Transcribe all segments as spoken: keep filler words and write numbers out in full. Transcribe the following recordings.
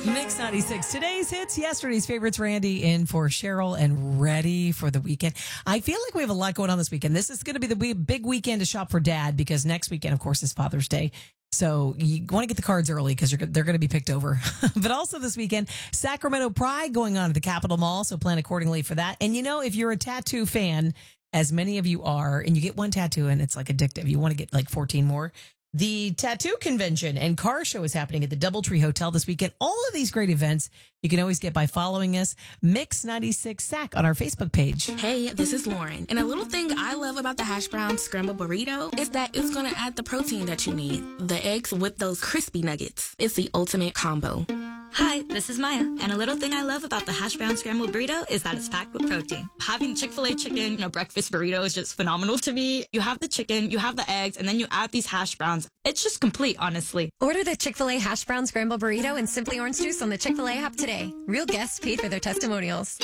Mix ninety-six. Today's hits, yesterday's favorites. Randy in for Cheryl and ready for the weekend. I feel like we have a lot going on this weekend. This is going to be the big weekend to shop for Dad because next weekend, of course, is Father's Day. So you want to get the cards early because they're going to be picked over. But also this weekend, Sacramento Pride going on at the Capitol Mall. So plan accordingly for that. And you know, if you're a tattoo fan, as many of you are, and you get one tattoo and it's like addictive, you want to get like fourteen more. The tattoo convention and car show is happening at the Doubletree Hotel this weekend. All of these great events you can always get by following us, Mix ninety-six S A C on our Facebook page. Hey, this is Lauren. And a little thing I love about the hash brown scrambled burrito is that it's going to add the protein that you need. The eggs with those crispy nuggets. It's the ultimate combo. Hi, this is Maya, and a little thing I love about the hash brown scrambled burrito is that it's packed with protein. Having Chick-fil-A chicken in a breakfast burrito is just phenomenal to me. You have the chicken, you have the eggs, and then you add these hash browns. It's just complete, honestly. Order the Chick-fil-A hash brown scrambled burrito and Simply Orange Juice on the Chick-fil-A app today. Real guests paid for their testimonials.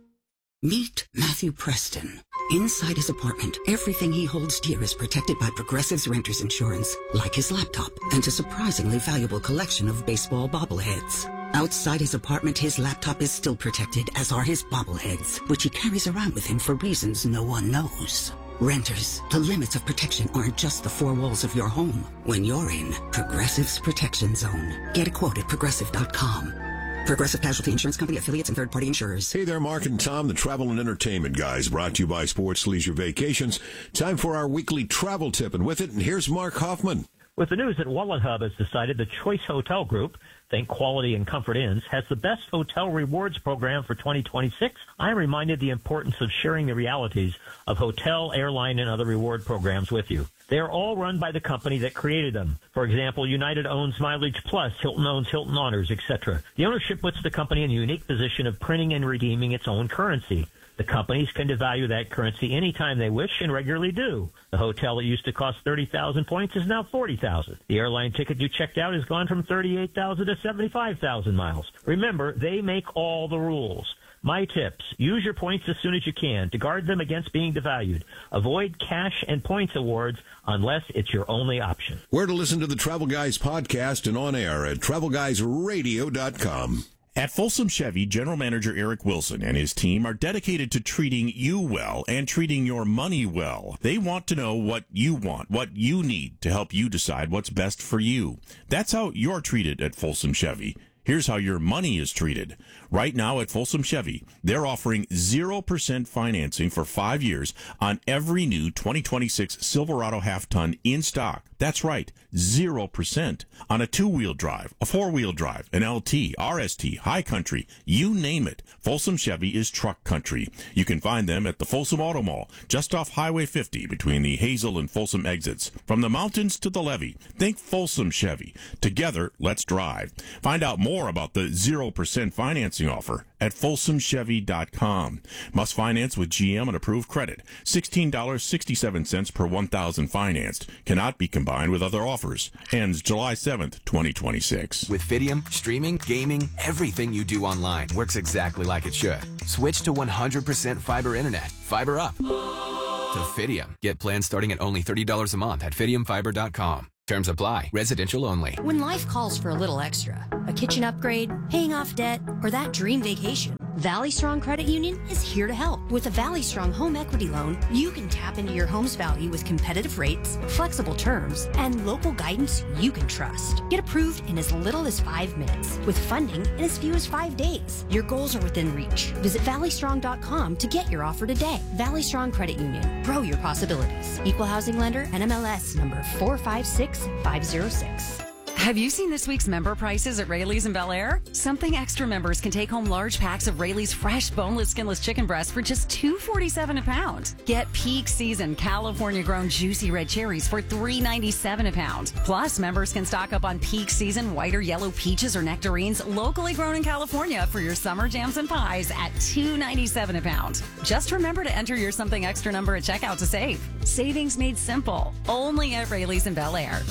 Meet Matthew Preston. Inside his apartment, everything he holds dear is protected by Progressive's renter's insurance, like his laptop and a surprisingly valuable collection of baseball bobbleheads. Outside his apartment, his laptop is still protected, as are his bobbleheads, which he carries around with him for reasons no one knows. Renters, the limits of protection aren't just the four walls of your home. When you're in Progressive's Protection Zone, get a quote at progressive dot com. Progressive Casualty Insurance Company, affiliates, and third-party insurers. Hey there, Mark and Tom, the travel and entertainment guys, brought to you by Sports Leisure Vacations. Time for our weekly travel tip, and with it, and here's Mark Hoffman. With the news that Wallet Hub has decided the Choice Hotel Group, think quality and comfort inns, has the best hotel rewards program for twenty twenty-six, I'm reminded the importance of sharing the realities of hotel, airline, and other reward programs with you. They are all run by the company that created them. For example, United owns Mileage Plus, Hilton owns Hilton Honors, et cetera. The ownership puts the company in a unique position of printing and redeeming its own currency. The companies can devalue that currency anytime they wish and regularly do. The hotel that used to cost thirty thousand points is now forty thousand. The airline ticket you checked out has gone from thirty-eight thousand to seventy-five thousand miles. Remember, they make all the rules. My tips: use your points as soon as you can to guard them against being devalued. Avoid cash and points awards unless it's your only option. Where to listen to the Travel Guys podcast and on air at travel guys radio dot com. At Folsom Chevy, General Manager Eric Wilson and his team are dedicated to treating you well and treating your money well. They want to know what you want, what you need to help you decide what's best for you. That's how you're treated at Folsom Chevy. Here's how your money is treated. Right now at Folsom Chevy, they're offering zero percent financing for five years on every new twenty twenty-six Silverado half-ton in stock. That's right, zero percent on a two-wheel drive, a four-wheel drive, an L T, R S T, High Country, you name it. Folsom Chevy is truck country. You can find them at the Folsom Auto Mall, just off Highway fifty between the Hazel and Folsom exits. From the mountains to the levee, think Folsom Chevy. Together, let's drive. Find out more about the zero percent financing offer at folsom chevy dot com. Must finance with G M and approved credit. sixteen dollars and sixty-seven cents per one thousand financed. Cannot be combined with other offers. Ends July seventh, twenty twenty-six. With Fidium, streaming, gaming, everything you do online works exactly like it should. Switch to one hundred percent fiber internet. Fiber up to Fidium. Get plans starting at only thirty dollars a month at fidium fiber dot com. Terms apply. Residential only. When life calls for a little extra, a kitchen upgrade, paying off debt, or that dream vacation, Valley Strong Credit Union is here to help. With a Valley Strong home equity loan, you can tap into your home's value with competitive rates, flexible terms, and local guidance you can trust. Get approved in as little as five minutes, with funding in as few as five days. Your goals are within reach. Visit valley strong dot com to get your offer today. Valley Strong Credit Union. Grow your possibilities. Equal housing lender, N M L S number four five six five zero six. Have you seen this week's member prices at Rayleigh's in Bel Air? Something Extra members can take home large packs of Rayleigh's fresh, boneless, skinless chicken breasts for just two forty-seven a pound. Get peak season California-grown juicy red cherries for three ninety-seven a pound. Plus, members can stock up on peak season white or yellow peaches or nectarines locally grown in California for your summer jams and pies at two ninety-seven a pound. Just remember to enter your Something Extra number at checkout to save. Savings made simple. Only at Rayleigh's in Bel Air.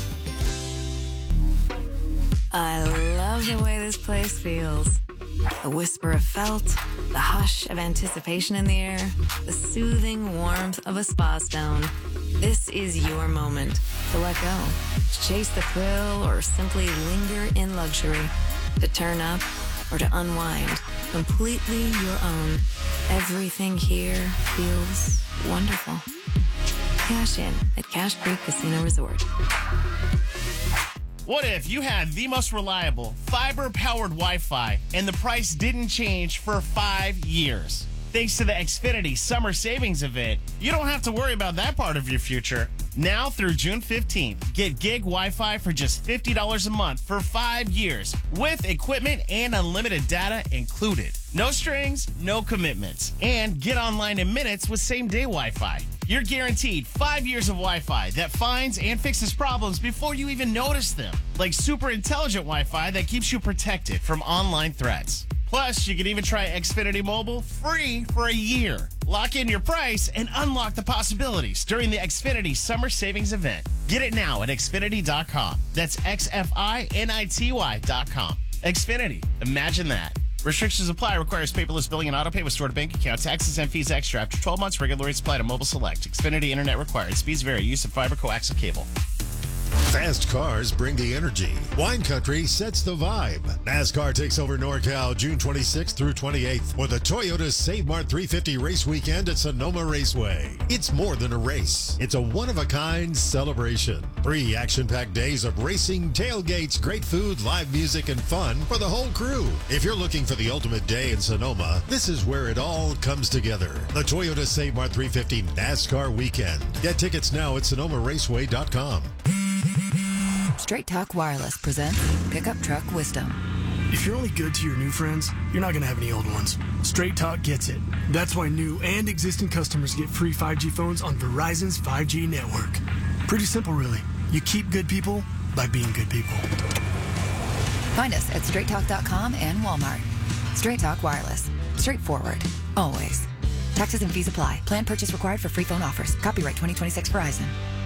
I love the way this place feels. The whisper of felt, the hush of anticipation in the air, the soothing warmth of a spa stone. This is your moment to let go, to chase the thrill, or simply linger in luxury, to turn up or to unwind, completely your own. Everything here feels wonderful. Cash in at Cache Creek Casino Resort. What if you had the most reliable, fiber-powered Wi-Fi and the price didn't change for five years? Thanks to the Xfinity Summer Savings Event, you don't have to worry about that part of your future. Now through June fifteenth, get gig Wi-Fi for just fifty dollars a month for five years with equipment and unlimited data included. No strings, no commitments, and get online in minutes with same-day Wi-Fi. You're guaranteed five years of Wi-Fi that finds and fixes problems before you even notice them, like super intelligent Wi-Fi that keeps you protected from online threats. Plus, you can even try Xfinity Mobile free for a year. Lock in your price and unlock the possibilities during the Xfinity Summer Savings Event. Get it now at Xfinity dot com. That's X F I N I T Y dot com. Xfinity. Imagine that. Restrictions apply. Requires paperless billing and autopay with stored bank account. Taxes and fees extra. After twelve months, regular rates apply to Mobile Select. Xfinity Internet required. Speeds vary. Use of fiber coaxial cable. Fast cars bring the energy. Wine Country sets the vibe. NASCAR takes over NorCal June twenty-sixth through twenty-eighth with the Toyota Save Mart three fifty race weekend at Sonoma Raceway. It's more than a race. It's a one-of-a-kind celebration. Three action-packed days of racing, tailgates, great food, live music, and fun for the whole crew. If you're looking for the ultimate day in Sonoma, this is where it all comes together. The Toyota Save Mart three fifty NASCAR weekend. Get tickets now at Sonoma Raceway dot com. Straight Talk Wireless presents Pickup Truck Wisdom. If you're only good to your new friends, you're not going to have any old ones. Straight Talk gets it. That's why new and existing customers get free five G phones on Verizon's five G network. Pretty simple, really. You keep good people by being good people. Find us at Straight Talk dot com and Walmart. Straight Talk Wireless. Straightforward. Always. Taxes and fees apply. Plan purchase required for free phone offers. Copyright twenty twenty-six Verizon.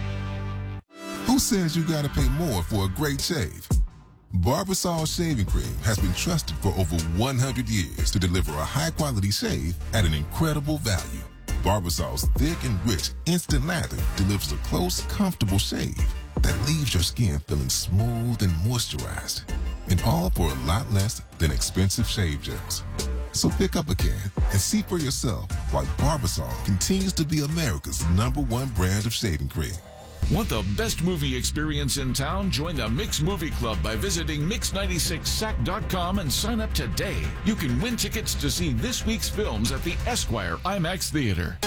Who says you gotta pay more for a great shave? Barbasol Shaving Cream has been trusted for over one hundred years to deliver a high-quality shave at an incredible value. Barbasol's thick and rich instant lather delivers a close, comfortable shave that leaves your skin feeling smooth and moisturized. And all for a lot less than expensive shave gels. So pick up a can and see for yourself why Barbasol continues to be America's number one brand of shaving cream. Want the best movie experience in town? Join the Mix Movie Club by visiting mix ninety-six sac dot com and sign up today. You can win tickets to see this week's films at the Esquire IMAX Theater.